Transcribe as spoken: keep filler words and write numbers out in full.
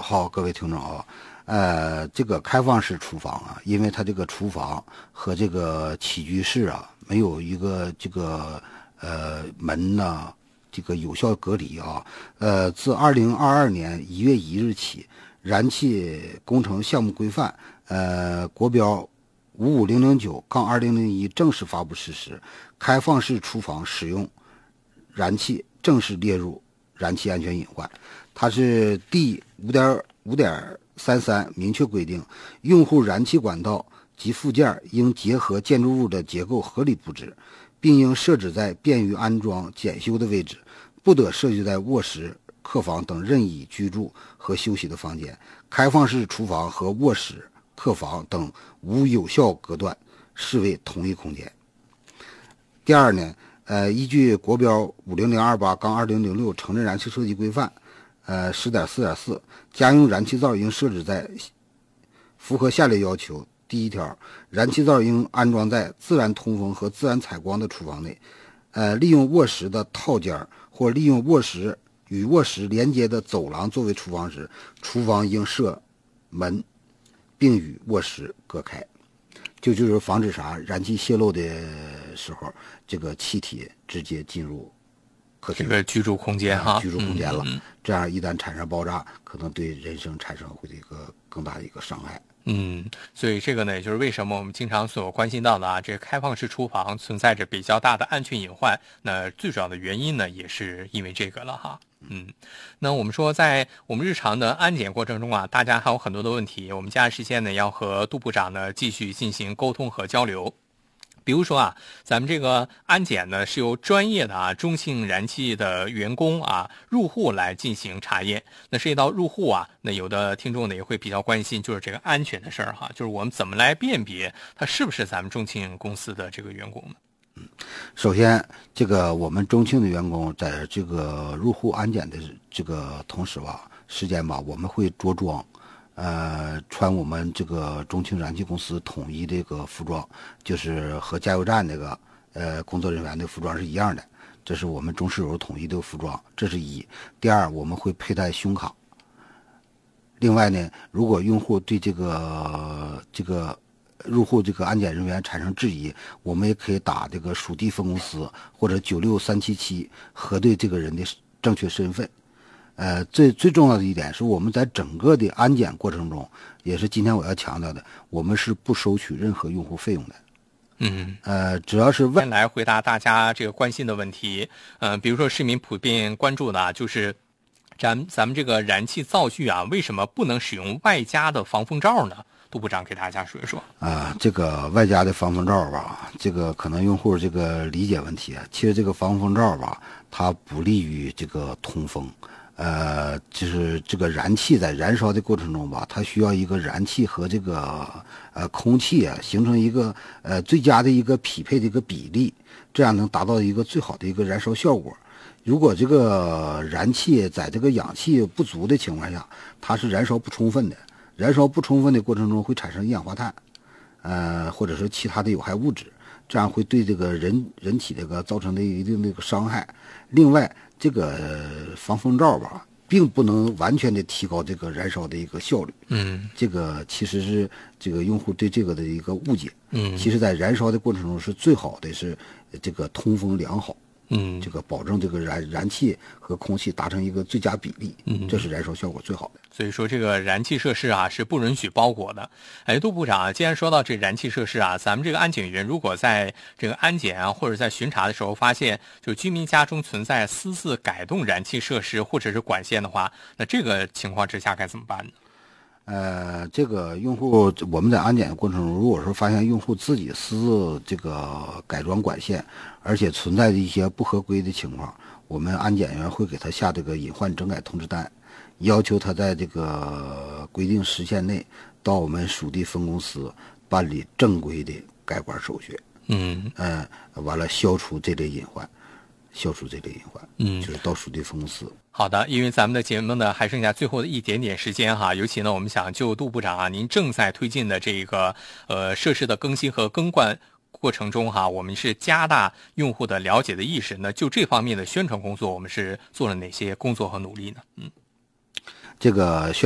好，各位听众啊，呃，这个开放式厨房啊，因为它这个厨房和这个起居室啊，没有一个这个呃门呐、这个有效隔离啊，呃，自二零二二年一月一日起，燃气工程项目规范呃国标五五零零九杠二零零一正式发布实施，开放式厨房使用燃气正式列入燃气安全隐患。它是第五点五点三三明确规定，用户燃气管道及附件应结合建筑物的结构合理布置，并应设置在便于安装检修的位置，不得设置在卧室、客房等任意居住和休息的房间。开放式厨房和卧室、客房等无有效隔断，视为同一空间。第二呢，呃，依据国标五零零二八杠二零零六承认燃气设计规范，呃，十点四点四，家用燃气灶应设置在符合下列要求：第一条，燃气灶应安装在自然通风和自然采光的厨房内，呃，利用卧室的套间或利用卧室与卧室连接的走廊作为厨房时，厨房应设门，并与卧室隔开。就就是防止啥，燃气泄漏的时候，这个气体直接进入客厅这个居住空间哈， 居住空间了、 嗯嗯、 这样一旦产生爆炸，可能对人身产生会一个更大的一个伤害。 嗯，所以这个呢，也就是为什么我们经常所关心到的啊，这个开放式厨房存在着比较大的安全隐患。那最主要的原因呢，也是因为这个了哈。嗯，那我们说，在我们日常的安检过程中啊，大家还有很多的问题，我们接下来时间呢，要和杜部长呢继续进行沟通和交流。比如说啊，咱们这个安检呢是由专业的啊中信燃气的员工啊入户来进行查验。那涉及到入户啊，那有的听众呢也会比较关心，就是这个安全的事儿哈，就是我们怎么来辨别他是不是咱们中信公司的这个员工呢？ 嗯，首先，这个我们中庆的员工在这个入户安检的这个同时吧，时间吧，我们会着装。呃，穿我们这个中庆燃气公司统一的一个服装，就是和加油站那个呃工作人员的服装是一样的，这是我们中石油统一的服装，这是一。第二，我们会佩戴胸卡。另外呢，如果用户对这个这个入户这个安检人员产生质疑，我们也可以打这个属地分公司或者九六三七七核对这个人的正确身份。呃，最最重要的一点是，我们在整个的安检过程中，也是今天我要强调的，我们是不收取任何用户费用的。 嗯， 呃，主要是问来回答大家这个关心的问题。嗯、呃，比如说市民普遍关注的，就是咱咱们这个燃气灶具啊，为什么不能使用外加的防风罩呢？杜部长给大家说一说。 啊、呃，这个外加的防风罩吧，这个可能用户这个理解问题啊，其实这个防风罩吧，它不利于这个通风。呃，就是这个燃气在燃烧的过程中吧，它需要一个燃气和这个呃空气啊形成一个呃最佳的一个匹配的一个比例，这样能达到一个最好的一个燃烧效果。如果这个燃气在这个氧气不足的情况下，它是燃烧不充分的，燃烧不充分的过程中会产生一氧化碳，呃，或者说其他的有害物质，这样会对这个人人体这个造成的一定的一个伤害。另外，这个防风罩吧，并不能完全的提高这个燃烧的一个效率。 嗯， 这个其实是这个用户对这个的一个误解。 嗯， 其实在燃烧的过程中是最好的是这个通风良好。 嗯， 这个保证这个燃燃气和空气达成一个最佳比例， 嗯， 这是燃烧效果最好的。 所以说这个燃气设施啊是不允许包裹的。哎，杜部长啊，既然说到这燃气设施啊，咱们这个安检员如果在这个安检啊或者在巡查的时候发现，就居民家中存在私自改动燃气设施或者是管线的话，那这个情况之下该怎么办呢？ 呃，这个用户我们在安检的过程中，如果说发现用户自己私自这个改装管线，而且存在的一些不合规的情况，我们安检员会给他下这个隐患整改通知单，要求他在这个规定时限内到我们属地分公司办理正规的改管手续。 嗯， 呃，完了消除这类隐患，消除这类隐患。 嗯， 就是到属地分公司。 好的，因为咱们的节目呢还剩下最后的一点点时间哈，尤其呢我们想就杜部长啊，您正在推进的这个呃设施的更新和更换过程中哈，我们是加大用户的了解的意识，那就这方面的宣传工作，我们是做了哪些工作和努力呢？嗯， 这个宣